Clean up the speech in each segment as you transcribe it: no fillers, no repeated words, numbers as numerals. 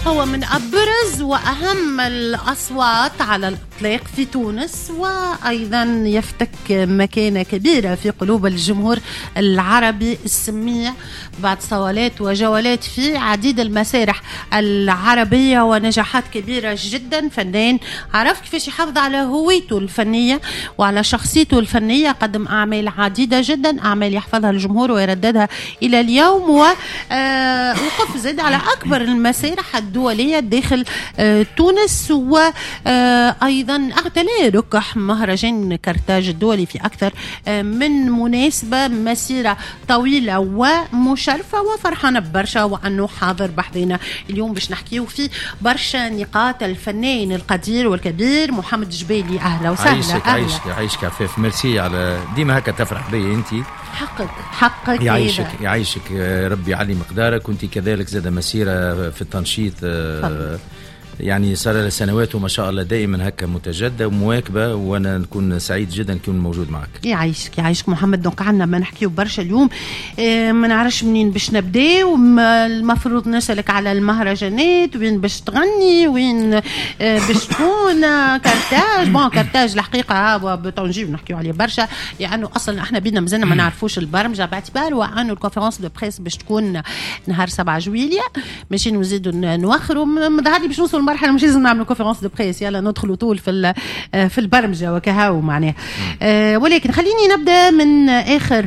هو من أبرز وأهم الأصوات على الإطلاق في تونس، وأيضا يفتك مكانة كبيرة في قلوب الجمهور العربي السميع بعد صولات وجولات في عديد المسارح العربية ونجاحات كبيرة جدا. فنان عرف كيفاش يحافظ على هويته الفنية وعلى شخصيته الفنية، قدم أعمال عديدة جدا، أعمال يحفظها الجمهور ويرددها إلى اليوم، ووقف زاد على أكبر المسارح الدولية داخل تونس، وأيضا اغتنى ركح مهرجان كرتاج الدولي في أكثر من مناسبة. مسيرة طويلة ومشرفة، وفرحانة برشا وأنه حاضر بحضنا اليوم باش نحكيه في برشا نقاط. الفنان القدير والكبير محمد جبالي، أهلا وسهلا. يعيشك عفاف، ميرسي على ديما هكا تفرح بي انتي. حقك يعيشك ربي يعلي مقدارك، وانتي كذلك زاد مسيرة في التنشيط يعني صار لها سنوات وما شاء الله دائما هكا متجدة ومواكبة، وانا نكون سعيد جدا نكون موجود معك. يعيشك محمد. دونك عندنا ما نحكيو برشا اليوم، ما نعرفش منين باش نبدا. المفروض نسألك على المهرجانات، وين باش تغني، وين باش تكون كرتاج. كرتاج الحقيقة بطنجي ونحكيو عليه برشا، لأنه أصلا احنا بينا مازلنا ما نعرفوش البرمجة، باعتبار وأنه الكونفرنس دو بريس باش تكون نهار 7 جويلية، ماشي نزيدوا نوخروا مظهري باش نوصل مرحلة مش لازم نعمل كونفرنس دو بريس، يلا ندخلوا طول في البرمجة وكهو معناها. ولكن خليني نبدأ من آخر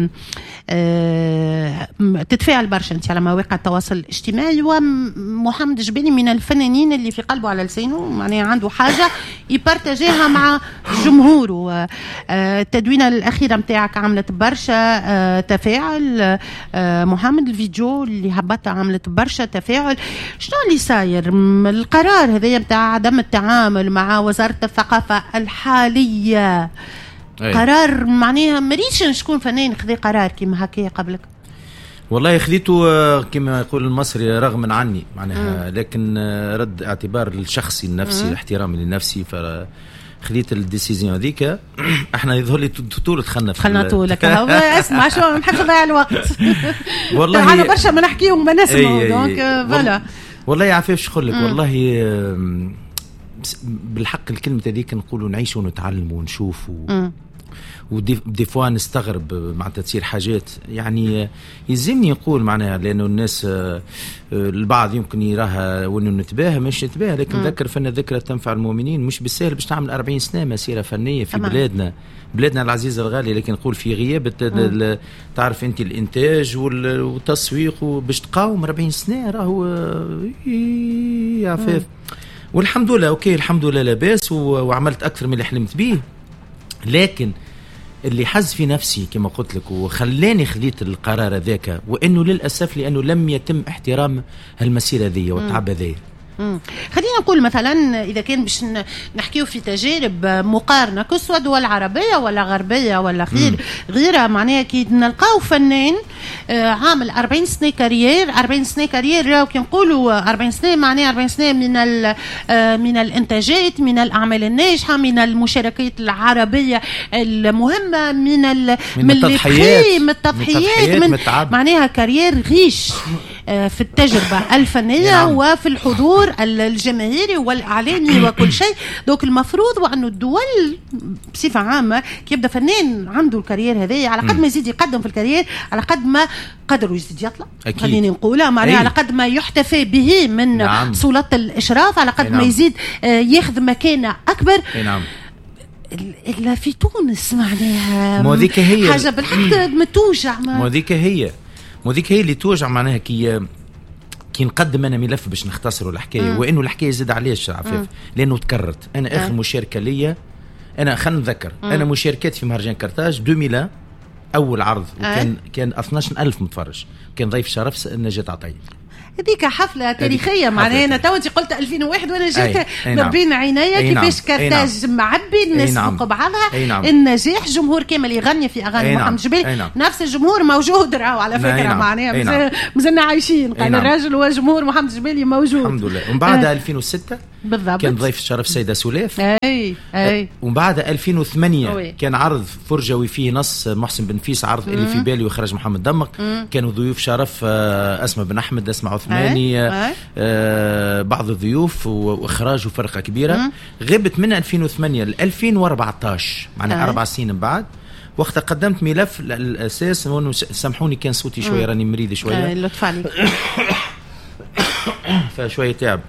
تتفاعل برشا انت على مواقع التواصل الاجتماعي، ومحمد جبالي من الفنانين اللي في قلبه على لسانه، معناها عنده حاجة يبارتاجيها مع جمهوره. التدوينة الأخيرة متاعك عملت برشا تفاعل، محمد الفيديو اللي هبطها عملت برشا تفاعل. شنو اللي صاير؟ القرار هذا متاع عدم التعامل مع وزارة الثقافة الحالية قرار معناها مريش شكون فنان خذي قرار كيما هكا قبلك؟ والله خذيته كما يقول المصري رغم عني معناها، لكن رد اعتبار الشخصي النفسي الاحترام للنفسي، فخذيت الديسيزيون هذيك. احنا يظهر لي طول دخلنا طولك اسمع شو ما نحبش نضيع الوقت والله عندنا برشا ما نحكيه وما نسمعوا دونك فوالا. والله عفاف شو نقول لك، والله بالحق الكلمة هذيك نقولوا نعيش ونتعلم ونشوف ودي فوا نستغرب معناتها تصير حاجات يعني يلزمني نقول معناها، لأنه الناس البعض يمكن يراها وانه نتباهى، مش نتباهى، لكن ذكر فن الذكرى تنفع المؤمنين. مش بالسهل باش تعمل 40 سنة مسيرة فنية في بلادنا العزيزة الغالية، لكن نقول في غياب تعرف انت الانتاج والتسويق، وباش تقاوم 40 سنة راهو عفاف. والحمد لله اوكي، الحمد لله لاباس، وعملت اكثر من اللي حلمت به. لكن اللي حز في نفسي كما قلت لك وخلاني خذيت القرار ذاك، وانه للاسف لانه لم يتم احترام هالمسيره ذي والتعب ذي. خلينا نقول مثلا إذا كان باش نحكيو في تجارب مقارنة كسوة دول عربية ولا غربية ولا غيرها، معناها كي نلقاو فنان عامل 40 سنة كارير 40 سنة كارير، وكي نقولوا 40 سنة معناها 40 سنة من الإنتاجات، من الأعمال الناجحة، من المشاركات العربية المهمة، من التضحيات معناها كارير غيش في التجربة الفنية وفي الحضور الجماهيري والإعلامي وكل شيء. دوك المفروض وأنه الدول بصفة عامة كي يبدأ فنان عنده الكارير هذه، على قد ما يزيد يقدم في الكارير على قد ما قدره يزيد يطلع، خليني نقولها معناها على قد ما يحتفى به من سلطة الإشراف، على قد ما يزيد ياخذ مكانة أكبر. إلا في تونس معناها حاجة بالحق متوجع. وذيك هي اللي توجع معناها كي نقدم انا ملف باش نختصروا الحكايه، وانه الحكايه زاد علاش عفاف، لانه تكررت. انا اخر مشاركه ليا، انا خلينا نذكر، انا مشاركتي في مهرجان كرتاج 2000 اول عرض، وكان 12000 متفرج، كان ضيف شرف نجاة عطية. هذيك حفلة تاريخية معناها. أنا تو أنت قلت 2001 وأنا جيت بين عينيا كيفاش كرتاج معبي الناس فوق بعضها، النجاح جمهور كامل يغني في أغاني محمد جبالي، نفس الجمهور موجود راهو على فكرة معناها مازلنا عايشين، قال الراجل هو جمهور محمد جبالي موجود الحمد لله. ومن بعد 2006 بالضبط. كان ضيف الشرف السيدة سلاف. اي ومن بعد 2008 كان عرض فرجوي فيه نص محسن بن فيس، عرض اللي في بالي وإخراج محمد دمق. كانوا ضيوف شرف أسماء بن أحمد، أسماء عثماني، بعض الضيوف وإخراج وفرقة كبيرة. غبت من 2008 ل 2014 معناها 4 سنين من بعد. وقت قدمت ملف الأساس، سامحوني كان صوتي شوية راني مريض شوية لطف عليك فشوية تعب.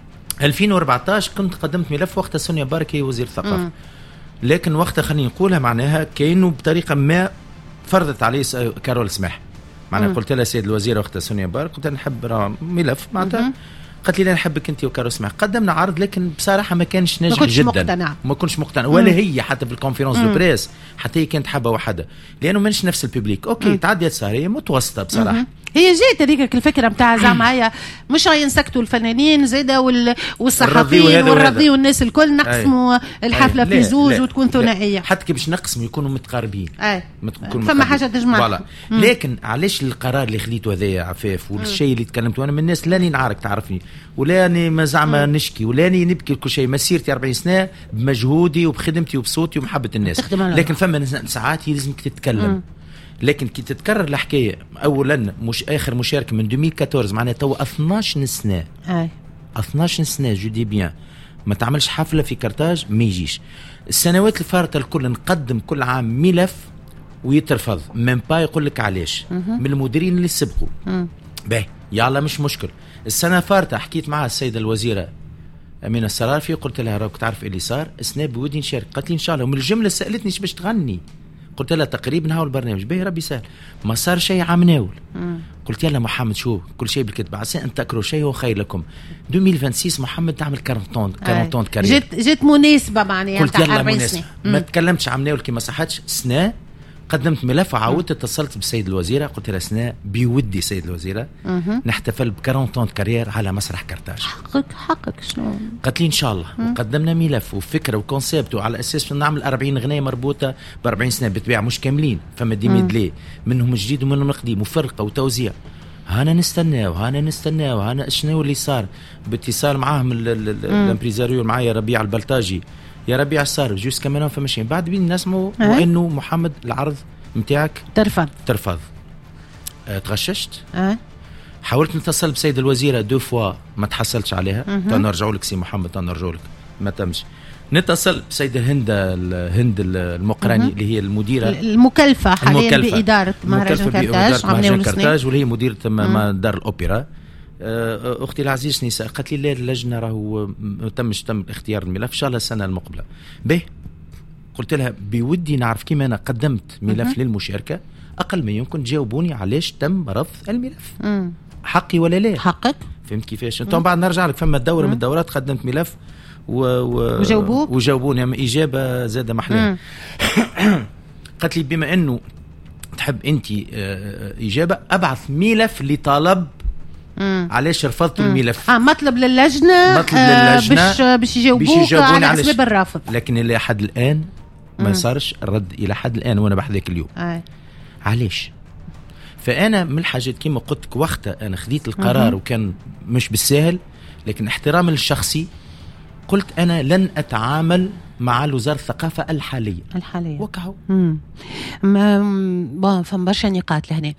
2014 كنت قدمت ملف وقتها سونيا باركي وزير الثقافة، لكن وقتها خليني نقولها معناها كأنه بطريقة ما فرضت عليه كارول سماح. معناها قلت لها سيد الوزير وقتها سونيا بارك، قلت لها نحب ملف معناتها، قالت لي لا نحبك انت وكارول سماح. قدمنا عرض لكن بصراحه ما كانش ناجح جدا، ما كنتش مقتنع ولا هي حتى في الكونفرنس دو بريس، حتى هي كانت حابه وحده لانه مانش نفس الببليك. اوكي تعديت صار هي متوسطه بصراحه. هي جات هذيك الفكره نتاع زعما هي مش ينسكتوا الفنانين زاده والصحفيين والرضي والناس الكل نقسموا الحفله في زوج وتكون ثنائيه، حتى كي باش نقسموا يكونوا متقاربين. فما حاجه تجمع. لكن علاش القرار اللي خليته هذايا عفاف والشيء اللي تكلمت وانا من الناس لاني نعارك تعرفني ولاني ما زعما نشكي ولاني نبكي كل شيء. مسيرتي 40 سنه بمجهودي وبخدمتي وبصوتي ومحبه الناس، لكن فما ساعات لازمك تتكلم. لكن كي تتكرر الحكايه اولا مش اخر مشاركه من 2014 معناها تو 12 سنه 12 سنه جو دي بيان ما تعملش حفله في كرتاج ما يجيش. السنوات الفارطه الكل نقدم كل عام ملف ويترفض من با يقول لك علاش من المديرين اللي سبقوا. باهي يلا مش مشكل. السنه فارطه حكيت معها السيده الوزيره أمينة السرارفي، قلت لها راك تعرف اللي صار اسنا بودي نشارك. قالت لي ان شاء الله. ومن الجمله سالتني باش تغني، قلت لها تقريبا نهاول البرنامج باهي ربي سهل. ما صار شيء عام ناول. قلت يلا محمد شو كل شيء بالكتب عسى ان تكرهوا شيء وخير لكم. 2026 محمد تعمل 40 كارير. جت مناسبه معناها قلت يلا مناسبه. ما تكلمتش عام ناول كي ما صحتش. سنه قدمت ملف وعاودت اتصلت بالسيد الوزيره قلت لها سناء بودي سيد الوزيره نحتفل ب 40 كارير على مسرح كرتاج. حقك شنو؟ قالت لي ان شاء الله. وقدمنا ملف وفكره وكونسيبت وعلى اساس نعمل 40 اغنيه مربوطه ب 40 سنه بالطبيعه مش كاملين، فما ديميدلي منهم جديد ومنهم قديم وفرقه وتوزيع. هانا نستناو هانا شنو اللي صار باتصال معاهم الامبريزاريو معايا ربيع البلطاجي. يا ربيع صار جوز كمان فماشيين بعد بين نسمعوا وانه محمد العرض نتاعك ترفض. تغششت. حاولت نتصل بسيد الوزيره 2 فوا ما تحصلتش عليها. تنرجعوا لك سي محمد تنرجعوا لك ما تمش. نتصل بسيده هند المقراني اللي هي المديره المكلفه حاليا باداره مهرجان كرتاج واللي هي مديره دار الاوبرا. اختي العزيز نساء قالت لي لا اللجنه راهو تم اختيار الملف ان شاء الله السنه المقبله. به قلت لها بودي نعرف كيما انا قدمت ملف للمشاركه اقل ما يمكن تجاوبوني علاش تم رفض الملف. حقي ولا لا؟ حقك. فهمت كيفاش؟ انت بعد نرجع لك فما دوره من الدورات قدمت ملف وجاوبوني اجابه زاده محلاه. قالت لي بما انه تحب انت اجابه ابعث ملف لطلب علاش رفضت الملف. مطلب للجنه باش يجاوبوك على اسباب الرفض. لكن الى حد الان ما صارش الرد الى حد الان وانا بحذاك اليوم. علاش؟ فانا من الحاجات كما قلت لك وقتها انا خديت القرار وكان مش بالسهل، لكن احتراما للشخصي قلت انا لن اتعامل مع وزاره الثقافه الحاليه وكهو. فما برشا نقاط لهنا.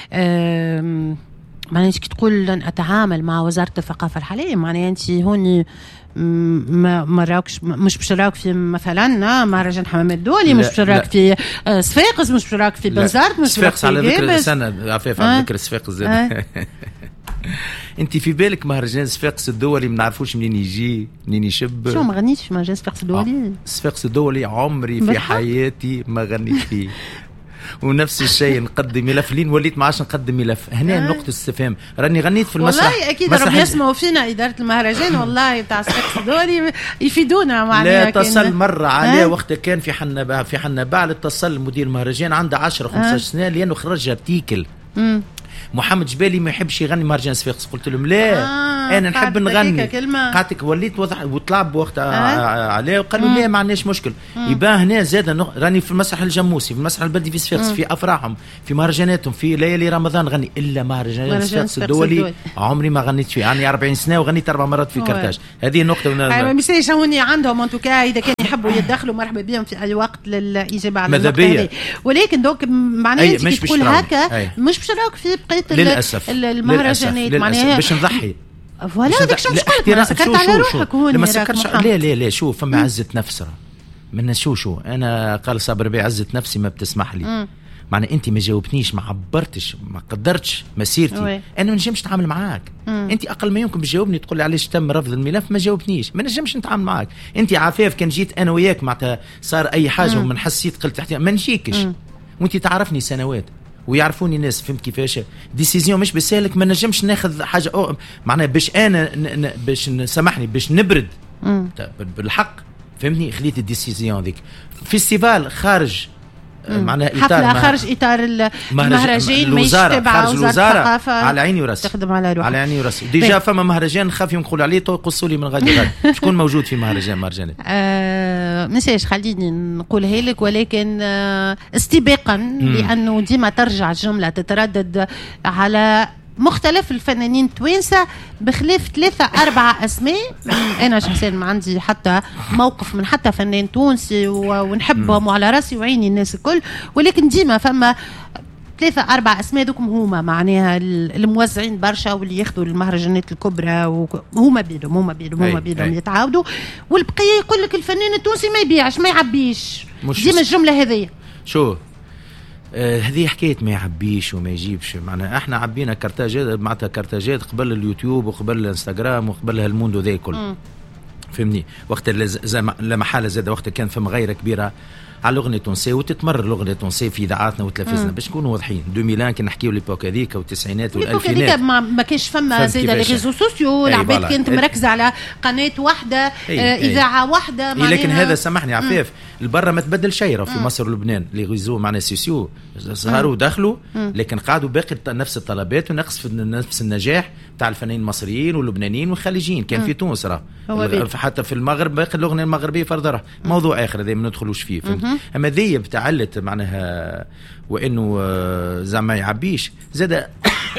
معناها كي تقول لن اتعامل مع وزاره الثقافه الحاليه معناها انت هون ما راكش مش باش تراك في مثلا مهرجان حمام الدولي، مش باش تراك في صفاقس، مش باش تراك في بنزرت، مش صفاقس على ذكر السنه عفاف على ذكر صفاقس زاد. انت في بالك مهرجان صفاقس الدولي ما نعرفوش منين يجي منين يشب؟ شو ما غنيتش في مهرجان صفاقس الدولي؟ صفاقس الدولي عمري في حياتي ما غنيت فيه. ونفس الشيء نقدم ملف لين وليت ما عادش نقدم ملف. هنا نقطة استفهام. راني غنيت في المسرح والله أكيد ربي يسمعوا فينا إدارة المهرجان والله بتاع صفاقس الدولي يفيدونا معناها. لا اتصل مرة عليه وقت كان في حنا بعد اتصل مدير المهرجان عنده 10-15 سنة لأنه خرجها بتيكل. محمد جبالي ما يحبش يغني مهرجان صفاقس. قلت لهم لا انا نحب نغني قعدتك وليت وطلب وقتها عليه وقالوا لي ما عندناش مشكل. يبقى هنا زاد راني في المسرح الجموسي، في المسرح البلدي في صفاقس، في افراحهم، في مهرجاناتهم، في ليالي رمضان غني. الا مهرجان صفاقس الدولي عمري ما غنيت فيه، عندي 40 سنه وغنيت 4 مرات في كرتاج. هذه النقطه. ما ميساج هوني عندهم انتوكا اذا كان يحبوا يدخلوا مرحبا بهم في اي وقت للاجابه على النقطه هذه. ولكن دوك معناها انت تقول هكا مش باش نراك في بقيه المهرجانات معناها باش نضحي. فوالا داك شو قلت سكرت على روحك هوني. ما سكرتش. لا شوف فما عزة نفس من شو انا قال صابر بي عزة نفسي ما بتسمح لي. معنى انت ما جاوبتنيش، ما عبرتش، ما قدرتش مسيرتي، انا ما نجمش نتعامل معاك. انت اقل ما يمكن بتجاوبني تقول لي علاش تم رفض الملف، ما جاوبتنيش، ما نجمش نتعامل معاك. انت عفاف كان جيت انا وياك معناتها صار اي حاجه ومن حسيت قلت تحت ما نجيكش. وانت تعرفني سنوات ويعرفوني الناس، فهمت كيفاش ديسيزيون مش بسالك. ما نجمش ناخذ حاجه معناها باش انا باش سامحني باش نبرد بالحق، فهمتني. خليت الديسيزيون ذيك فيستيفال خارج معناها حفلة خارج اطار المهرجان ما يتبع وزاره الثقافه. على عيني وراسي، تخدم على روحك. على عيني وراسي. ديجا فما مهرجان نخاف نقول عليه قصوا لي من غادي شكون موجود في مهرجانات. ماشيش خليني نقولها لك، ولكن استباقا لانه ديما ترجع الجمله تتردد على مختلف الفنانين التوانسة بخلاف 3-4 أسماء. أنا شخصيا ما عندي حتى موقف من حتى فنان تونسي ونحبهم وعلى راسي وعيني الناس الكل، ولكن ديما فما 3-4 أسماء دوكم هما معناها الموزعين برشا واللي ياخذوا المهرجانات الكبرى وهما بيدهم يتعاودوا، والبقية يقول لك الفنان التونسي ما يبيعش ما يعبيش. ديما الجملة هذه شو هذه حكاية ما يعبيش وما يجيبش. معناها احنا عبينا كرتاجات معناتها كرتاجات قبل اليوتيوب وقبل الانستغرام وقبل هالموندو ذا كل، فهمني. وقت لا محالة زاد وقت كان فما غيرة كبيرة على الأغنية التونسية وتتمرر الأغنية التونسية في إذاعاتنا وتلفزنا باش نكونوا واضحين. 2000 كان نحكيو ليبوك هذيك والتسعينات والألفينات ما كانش فما زيادة لي ريزو سوسيو، العباد كانت مركزة على قناة واحدة إذاعة واحدة. لكن هذا سامحني عفاف البرة ما تبدل شيء في مصر ولبنان. لي ريزو معنا سوسيو ظهروا دخلوا، لكن قعدوا باقي نفس الطلبات ونفس النجاح تاع الفنانين المصريين واللبنانيين والخليجيين. كان في تونس حتى في المغرب باقي الأغنية المغربية فرضها موضوع آخر هذا ما ندخلوش فيه. أما ذي بتعلت معناها وإنه زعما يعبيش زاد.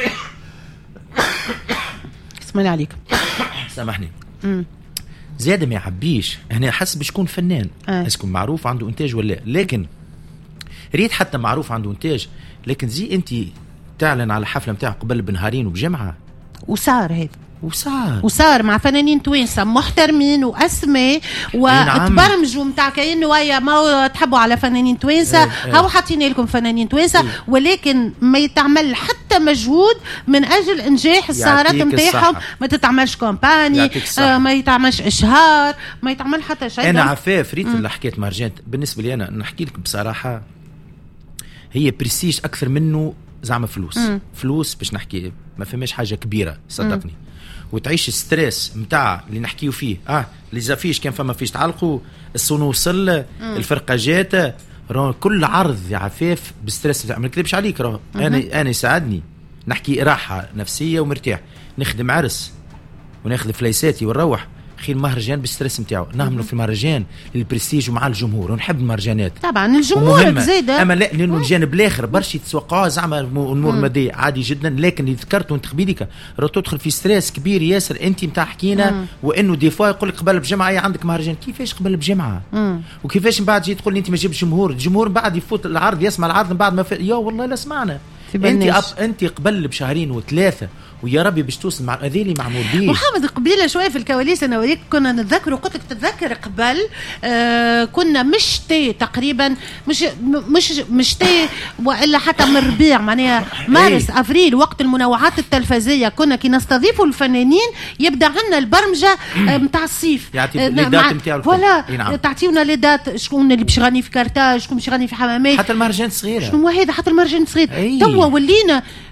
اسمعني عليك سامحني. زاد ما يعبيش هنا حسب شكون فنان، اسكن معروف عنده إنتاج ولا، لكن ريت حتى معروف عنده إنتاج، لكن زي أنت تعلن على حفلة متاع قبل بنهارين وبجمعة وصار هذا وصار مع فنانين توانسه محترمين واسماء وتبرمجوا نتاع كأنه ويا ما تحبوا على فنانين توانسه هاو حاطين لكم فنانين توانسه، ولكن ما يتعمل حتى مجهود من اجل انجاح السهرات نتاعهم. ما تتعملش كومباني، ما يتعملش اشهار، ما يتعمل حتى شيء. انا عفاف ريت اللي حكيت مهرجان بالنسبه لي انا نحكي لك بصراحه هي بريستيج اكثر منه زعما فلوس باش نحكي ما فماش حاجه كبيره صدقني. وتعيش ستريس متاع اللي نحكيو فيه اللي زافيش كان فما فيش تعلقوا الصنو وصل الفرقه جات كل عرض يا عفاف بستريس. ما نكذبش عليك انا يساعدني نحكي راحه نفسيه ومرتاح، نخدم عرس وناخذ فليساتي ونروح خير مهرجان بالستريس نتاعو. نعملوا في المهرجان البرستيج ومع الجمهور ونحب المهرجانات طبعا الجمهور زايده. اما لا لانه الجانب الاخر برشا يتسوقوا زعما الامور الماديه عادي جدا، لكن ذكرت وانت قبيلك تدخل في ستريس كبير ياسر. انت نتاع حكينا وانه دي فوا يقول لك قبل بجمعه عندك مهرجان، كيفاش قبل بجمعه وكيفاش من بعد جاي تقول لي انت ما جبتش الجمهور بعد يفوت العرض يسمع العرض من بعد ما يا والله لا سمعنا. انت قبل بشهرين وثلاثه ويا ربي باش توصل مع هذيلي معمول بيه. محمد قبيله شويه في الكواليس انا وياك كنا نتذكر قلت لك تتذكر قبل كنا مش تي تقريبا مش تي والا حتى من ربيع معناها مارس افريل وقت المنوعات التلفزيه كنا كي نستضيفوا الفنانين يبدا عندنا البرمجه نتاع الصيف ولا تعطيونا لي دات شكون اللي باش يغني في كرتاج شكون باش يغني في حمامات حتى المهرجان الصغيره شنو هذا حتى المهرجان الصغير توا ولينا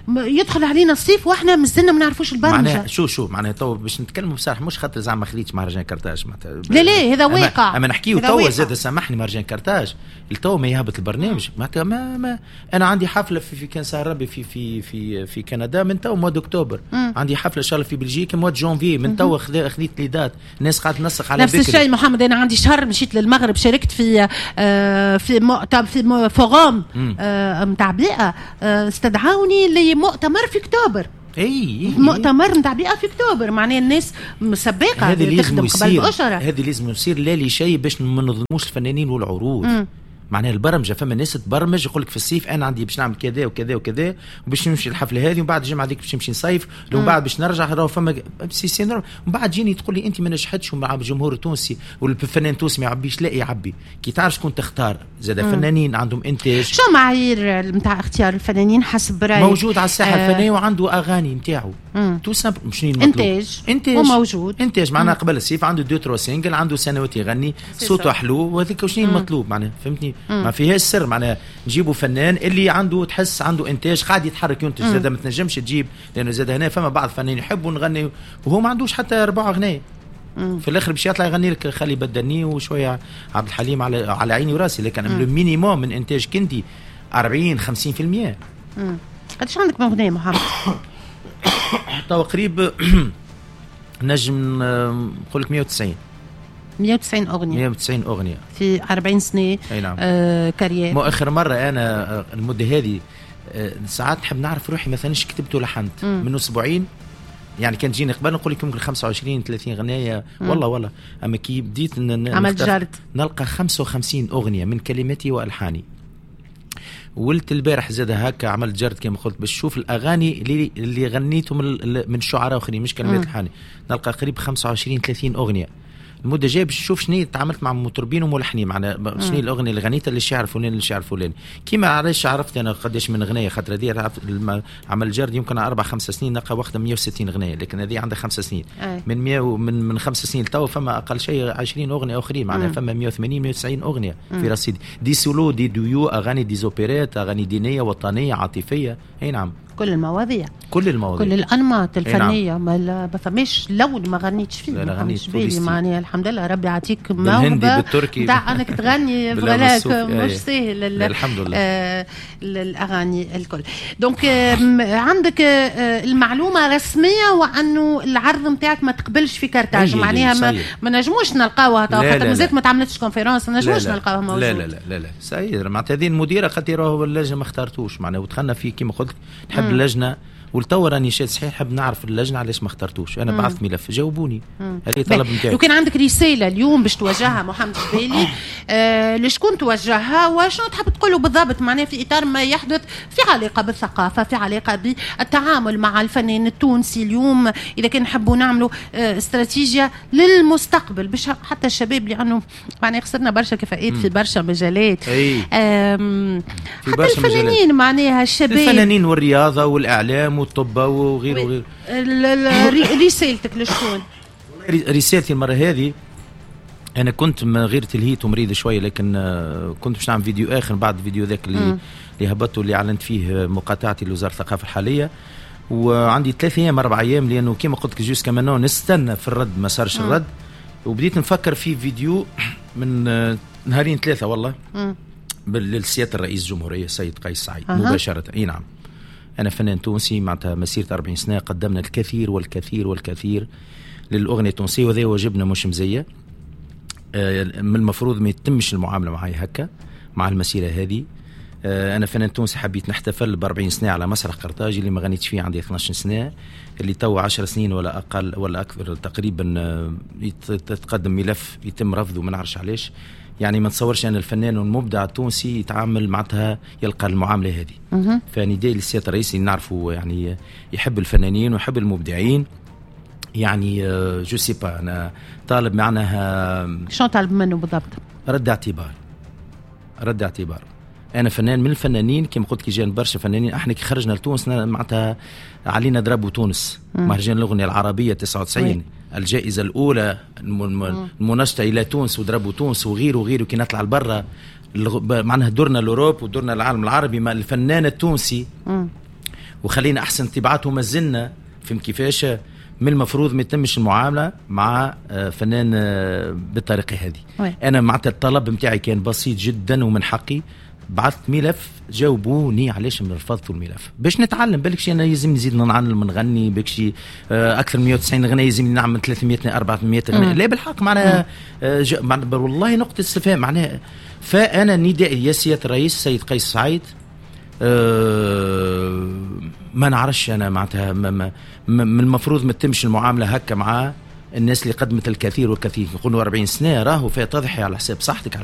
يدخل علينا الصيف واحنا مازلنا ما نعرفوش البرمجه. معناها شو معناها تو باش نتكلموا بصراحه، مش خاطر زعما ما خليتش مهرجان كرتاج لا هذا واقع. اما نحكيو تو زاد سامحني مهرجان كرتاج التو ما يهبط البرنامج ما انا عندي حفله في كان سهر ربي في كندا من تو مود اكتوبر. عندي حفله ان شاء الله في بلجيكا مود جونفي من تو خذيت لي دات. الناس قاعده تنسق على نفس الشيء محمد. انا عندي شهر مشيت للمغرب، شاركت في فوروم نتاع بيئه، استدعوني لمؤتمر في اكتوبر. مؤتمر نتاع بيئه في اكتوبر، معناه الناس مسبقه تخدم قبل الاشهر. هذه لازم يصير لا لي شيء باش ما نظلموش الفنانين والعروض. معناها البرمجه فما ناس تبرمج يقول لك في الصيف انا عندي باش نعمل كذا وكذا وكذا وباش نمشي الحفله هذه، ومن بعد الجمعه هذيك باش نمشي نصيف، ومن بعد باش نرجع راهو فما ومن بعد جيني تقول لي انت ما نجحتش مع الجمهور التونسي والفنان التونسي ما يعبيش. لا يعبي كي تعرف شكون تختار. زاد فنانين عندهم انتاج. شو معايير نتاع اختيار الفنانين حسب رايك؟ موجود على الساحه الفنيه وعنده اغاني نتاعو تو سامبل. مش انتاج وموجود انتاج معناها قبل الصيف عنده 2-3 سينجل، عنده سنوات يغني صوته حلو، وهذيك وشنو المطلوب معناها فهمتني. ما فيهاش سر معناها نجيبوا فنان اللي عنده تحس عنده انتاج قاعد يتحرك ينتج. زاد ما تنجمش تجيب لانه زاد هنا فما بعض فنانين يحبوا نغني وهو ما عندوش حتى 4 اغنيه في الاخر باش يطلع يغني لك خلي بدني وشويه عبد الحليم على عيني وراسي. لكن المينيموم من انتاج كنتي 40-50%. قداش عندك من اغنيه محمد؟ تو قريب نجم نقول لك 190 اغنيه في 40 سنه. نعم. كارير. مؤخر مره انا المده هذه ساعات نحب نعرف روحي مثلا ايش كتبت ولا لحنت من اسبوعين. يعني كان تجيني قبل نقول لك يمكن 25-30 غنايه والله اما كي بديت عملت جرد نلقى 55 اغنيه من كلماتي والحاني. ولت البارح زاد هكا عملت جرد كما قلت باش نشوف الاغاني اللي غنيتهم من شعراء اخرين مش كلمات الحاني. نلقى قريب 25-30 اغنيه. المده جايه باش نشوف شنو تعاملت مع مطربين وملحنين معنا شنو الاغنيه اللي غنيتها للشاعر فلان للشاعر فلان. كيما علاش عرفت انا قداش من اغنيه خاطر هذه عمل جرد يمكن 4-5 سنين نلقى وقتها 160 اغنيه، لكن هذه عندها 5 سنين. من 100 من 5 سنين تو فما اقل شيء 20 اغنيه اخرين معناها فما 180-190 اغنيه في رصيدي. دي سولو دي دويو اغاني دي زوبيرات اغاني دينيه وطنيه عاطفيه. اي نعم كل المواضيع كل الانماط الفنيه. ما فماش لون ما غنيتش فيه. ما غنيتش بالي معناها الحمد لله ربي يعطيك موهبه تاع انك تغني بغلاك مش سهل. الحمد لله الاغاني الكل. دونك عندك المعلومه رسميه وانه العرض نتاعك ما تقبلش في كرتاج معناها ما نجموش نلقاوها خاطر مازالت ما تعملتش كونفيرونس ما نجموش نلقاوها موجود. لا سير معناتها هذه المديره خاطر راهو اللجنه ما اختارتوش معناها ودخلنا فيه كيما قلت نحب اللجنه والتو راني شاد صحيح حب نعرف اللجنه علاش ما اخترتوش. انا بعثت ملف جاوبوني هذه طلب نتاعي. لو كان عندك رساله اليوم باش توجهها محمد جبالي لشكون توجهها وشنو تحب تقوله بالضبط معناه في اطار ما يحدث في علاقه بالثقافه في علاقه بالتعامل مع الفنان التونسي اليوم اذا كان نحبوا نعملوا استراتيجيه للمستقبل باش حتى الشباب لانه معناه خسرنا برشا كفاءات في برشا مجالات. حتى الفنانين معناها الشباب الفنانين والرياضه والاعلام والطب وغيره رسالتك لشكون؟ رسالتي المره هذه انا كنت من غير تلهيت ومريض شويه لكن كنت باش نعمل فيديو اخر بعد الفيديو ذاك اللي هبطته اللي اعلنت فيه مقاطعتي لوزاره الثقافه الحاليه. وعندي 3 أيام 4 أيام لانه كيما قلت لك جوز كمان نستنى في الرد ما صارش الرد. وبديت نفكر في فيديو من نهارين 3 والله للسياده الرئيس الجمهوريه السيد قيس سعيد مباشره. اي نعم أنا فنان تونسي معناتها مسيرة 40 سنة قدمنا الكثير والكثير والكثير للأغنية التونسية وذي واجبنا مش مزية. من المفروض ما يتمش المعاملة معي هكا مع المسيرة هذه. أنا فنان تونسي حبيت نحتفل ب40 سنة على مسرح قرطاج اللي ما غنيتش فيه عندي 12 سنة اللي تو 10 سنين ولا أقل ولا أكثر تقريبا يتقدم ملف يتم رفضه ما نعرفش علاش. يعني ما نتصورش أن الفنان والمبدع التونسي يتعامل معناتها يلقى المعاملة هذه. فنداء للسيادة الرئيس نعرفه يعني يحب الفنانين ويحب المبدعين. يعني جو سي با أنا طالب معناها شو طالب منه بالضبط؟ رد اعتبار. أنا فنان من الفنانين كما قلت كي جان برشا فنانين احنا كي خرجنا لتونس معناتها علينا ضربوا تونس مهرجان الأغنية العربية 99 الجائزة الأولى المناشطة إلى تونس وضربوا تونس وغيره كي نطلع لبرا معناها دورنا الأوروب ودورنا العالم العربي ما الفنان التونسي وخلينا أحسن انطباعات وما زلنا فهم كيفاش من المفروض ما يتمش المعاملة مع فنان بالطريقة هذه. أنا معناتها الطلب متاعي كان بسيط جدا ومن حقي، بعثت ملف جاوبوني علاش من رفضت الملف باش نتعلم. بالكش انا يلزم نزيد نعلم نغني بكشي اكثر من 190 غناء يلزم نعمل 300 400 غناء. لا بالحق معناها والله نقطه استفهام معناها. فانا ندائي يا سياده الرئيس السيد قيس سعيد ما نعرفش انا معناتها من المفروض ما تتمش المعامله هكا مع الناس اللي قدمت الكثير والكثير. يقولوا 40 سنه راهو فيها تضحي على حساب صحتك على